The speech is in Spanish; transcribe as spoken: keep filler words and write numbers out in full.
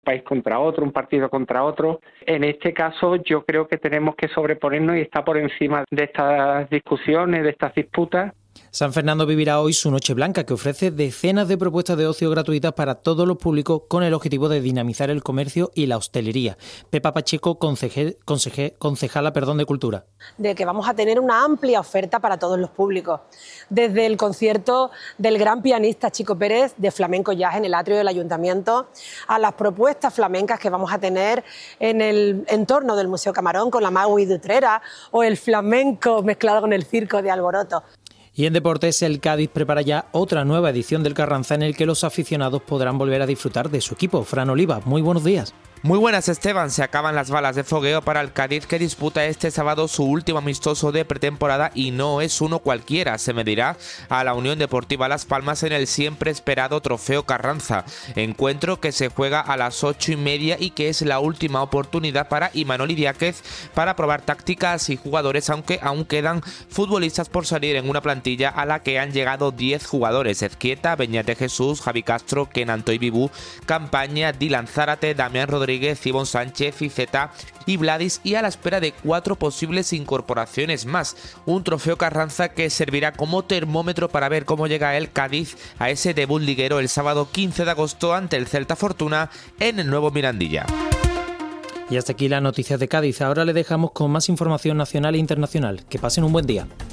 país contra otro, un partido contra otro. En este caso yo creo que tenemos que sobreponernos y estar por encima de estas discusiones, de estas disputas. San Fernando vivirá hoy su Noche Blanca, que ofrece decenas de propuestas de ocio gratuitas para todos los públicos con el objetivo de dinamizar el comercio y la hostelería. Pepa Pacheco, conceje, conceje, concejala perdón, de Cultura. De que vamos a tener una amplia oferta para todos los públicos, desde el concierto del gran pianista Chico Pérez de Flamenco Jazz en el atrio del Ayuntamiento, a las propuestas flamencas que vamos a tener en el entorno del Museo Camarón con la Magui de Utrera o el flamenco mezclado con el circo de Alboroto. Y en deportes, el Cádiz prepara ya otra nueva edición del Carranza en el que los aficionados podrán volver a disfrutar de su equipo. Fran Oliva, muy buenos días. Muy buenas, Esteban. Se acaban las balas de fogueo para el Cádiz, que disputa este sábado su último amistoso de pretemporada y no es uno cualquiera. Se medirá a la Unión Deportiva Las Palmas en el siempre esperado Trofeo Carranza. Encuentro que se juega a las ocho y media y que es la última oportunidad para Imanol Idiáquez para probar tácticas y jugadores, aunque aún quedan futbolistas por salir en una plantilla a la que han llegado diez jugadores: Ezquieta, Beñate Jesús, Javi Castro, Kenan Toibibú, Campaña, Dylan Zárate, Damián Rodríguez, Ivón Sánchez, Iceta y Vladis, y a la espera de cuatro posibles incorporaciones más. Un Trofeo Carranza que servirá como termómetro para ver cómo llega el Cádiz a ese debut liguero el sábado quince de agosto ante el Celta Fortuna en el nuevo Mirandilla. Y hasta aquí las noticias de Cádiz. Ahora le dejamos con más información nacional e internacional. Que pasen un buen día.